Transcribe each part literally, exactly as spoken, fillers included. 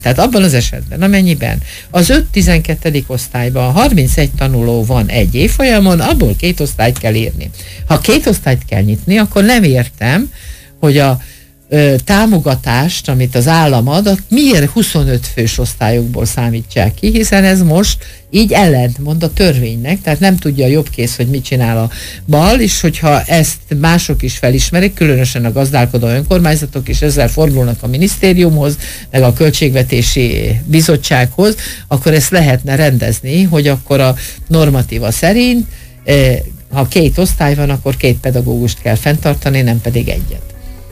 Tehát abban az esetben, amennyiben az öt tizenkettedik osztályban harmincegy tanuló van egy évfolyamon, abból két osztályt kell írni. Ha két osztályt kell nyitni, akkor nem értem, hogy a ö, támogatást, amit az állam ad, miért huszonöt fős osztályokból számítsák ki, hiszen ez most így ellentmond a törvénynek, tehát nem tudja a jobbkész, hogy mit csinál a bal, és hogyha ezt mások is felismerik, különösen a gazdálkodó önkormányzatok is ezzel fordulnak a minisztériumhoz, meg a költségvetési bizottsághoz, akkor ezt lehetne rendezni, hogy akkor a normatíva szerint, eh, ha két osztály van, akkor két pedagógust kell fenntartani, nem pedig egyet.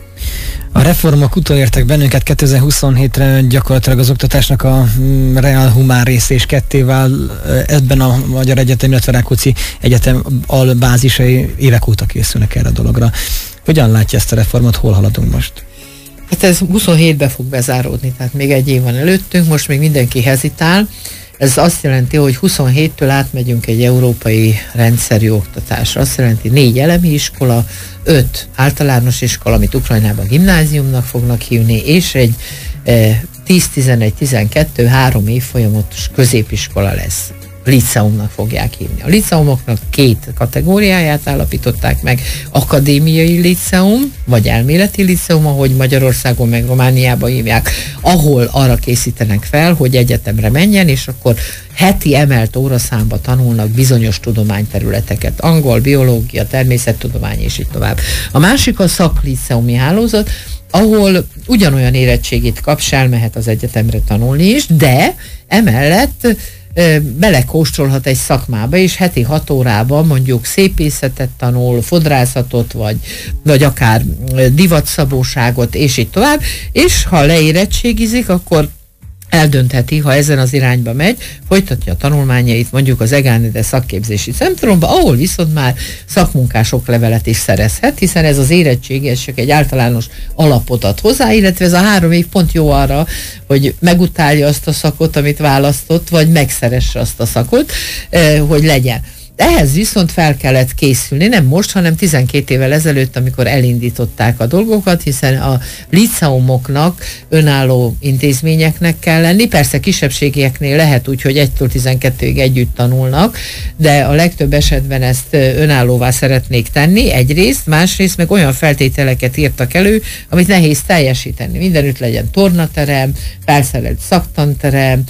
A reformok utolértek bennünket, kétezer-huszonhétre gyakorlatilag az oktatásnak a reál humán része és ketté vál. Ebben a Magyar Egyetem, illetve Rákóczi Egyetem albázisai évek óta készülnek erre a dologra. Hogyan látja ezt a reformot, hol haladunk most? Hát ez huszonhétben fog bezáródni, tehát még egy év van előttünk, most még mindenki hezitál. Ez azt jelenti, hogy huszonhéttől átmegyünk egy európai rendszerű oktatásra. Azt jelenti négy elemi iskola, öt általános iskola, amit Ukrajnában gimnáziumnak fognak hívni, és egy e, tíz, tizenegy, tizenkettő, három évfolyamos középiskola lesz. Liceumnak fogják hívni. A liceumoknak két kategóriáját állapították meg, akadémiai liceum, vagy elméleti liceum, ahogy Magyarországon meg Romániában hívják, ahol arra készítenek fel, hogy egyetemre menjen, és akkor heti emelt óraszámba tanulnak bizonyos tudományterületeket, angol, biológia, természettudomány, és így tovább. A másik a szakliceumi hálózat, ahol ugyanolyan érettségit kap, s elmehet az egyetemre tanulni is, de emellett belekóstolhat egy szakmába, és heti hat órában mondjuk szépészetet tanul, fodrászatot, vagy, vagy akár divatszabóságot, és így tovább, és ha leérettségizik, akkor eldöntheti, ha ezen az irányba megy, folytatja a tanulmányait mondjuk az Egánide szakképzési centrumba, ahol viszont már szakmunkás oklevelet is szerezhet, hiszen ez az érettség, ez csak egy általános alapot ad hozzá, illetve ez a három év pont jó arra, hogy megutálja azt a szakot, amit választott, vagy megszeresse azt a szakot, eh, hogy legyen. Ehhez viszont fel kellett készülni, nem most, hanem tizenkét évvel ezelőtt, amikor elindították a dolgokat, hiszen a liceumoknak önálló intézményeknek kell lenni. Persze kisebbségieknél lehet úgy, hogy egytől tizenkettőig együtt tanulnak, de a legtöbb esetben ezt önállóvá szeretnék tenni, egyrészt, másrészt meg olyan feltételeket írtak elő, amit nehéz teljesíteni. Mindenütt legyen tornaterem, felszerelt szaktanterem,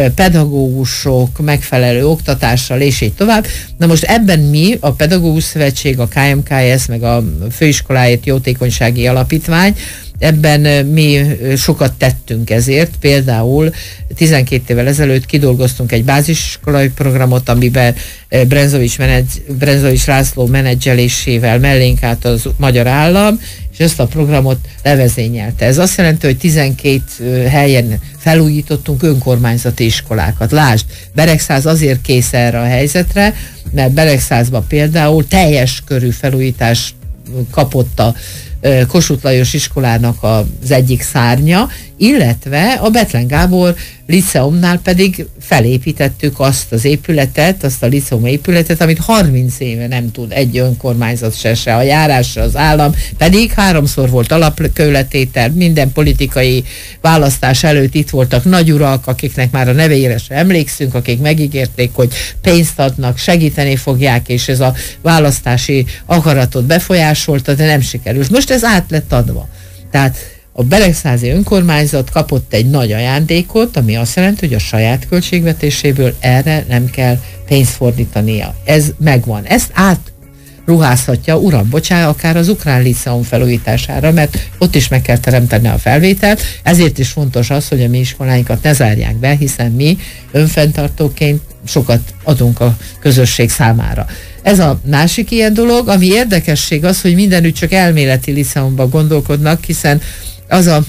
pedagógusok, megfelelő oktatással, és így tovább. Na most ebben mi, a Pedagógus Szövetség, a ká em ká es, meg a Főiskoláért Jótékonysági Alapítvány, ebben mi sokat tettünk ezért. Például tizenkét évvel ezelőtt kidolgoztunk egy bázisiskolai programot, amiben Brenzovics, menedz, Brenzovics László menedzselésével mellénk állt az magyar állam, és ezt a programot levezényelte. Ez azt jelenti, hogy tizenkét helyen felújítottunk önkormányzati iskolákat. Lásd, Beregszáz azért kész erre a helyzetre, mert Beregszázban például teljes körű felújítás kapott a Kossuth Lajos iskolának az egyik szárnya, illetve a Bethlen Gábor liceumnál pedig felépítettük azt az épületet, azt a liceum épületet, amit harminc éve nem tud egy önkormányzat se, se a járás, se az állam, pedig háromszor volt alapkőletétel, minden politikai választás előtt itt voltak nagyurak, akiknek már a neveire sem emlékszünk, akik megígérték, hogy pénzt adnak, segíteni fogják, és ez a választási akaratot befolyásolta, de nem sikerült. Most ez át lett adva. Tehát a beregszázi önkormányzat kapott egy nagy ajándékot, ami azt jelenti, hogy a saját költségvetéséből erre nem kell pénzt fordítania. Ez megvan. Ezt átruházhatja, uram, bocsánat, akár az ukrán liceum felújítására, mert ott is meg kell teremteni a felvételt. Ezért is fontos az, hogy a mi iskoláinkat ne zárják be, hiszen mi önfenntartóként sokat adunk a közösség számára. Ez a másik ilyen dolog, ami érdekesség az, hogy mindenütt csak elméleti liceumban gondolkodnak, hiszen az a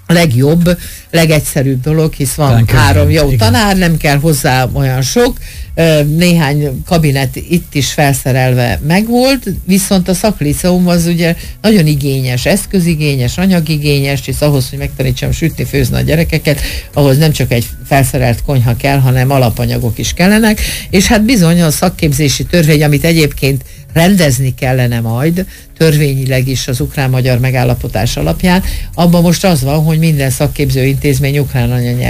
legjobb, legegyszerűbb dolog, hisz van három jó tanár, nem kell hozzá olyan sok, néhány kabinet itt is felszerelve megvolt, viszont a szakliceum az ugye nagyon igényes, eszközigényes, anyagigényes, és ahhoz, hogy megtanítsam sütni, főzni a gyerekeket, ahhoz nem csak egy felszerelt konyha kell, hanem alapanyagok is kellenek, és hát bizony a szakképzési törvény, amit egyébként rendezni kellene majd, törvényileg is az ukrán-magyar megállapodás alapján, abban most az van, hogy minden szakképző intézmény ukrán anyanyelven